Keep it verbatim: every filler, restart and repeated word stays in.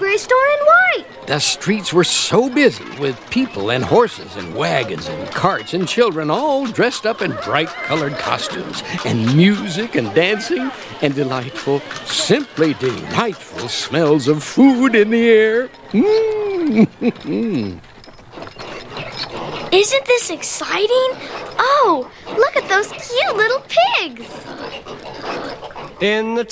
livery store in white. The streets were so busy with people and horses and wagons and carts and children all dressed up in bright-colored costumes and music and dancing and delightful, simply delightful smells of food in the air. Mm. Isn't this exciting? Oh, look at those cute little pigs. In the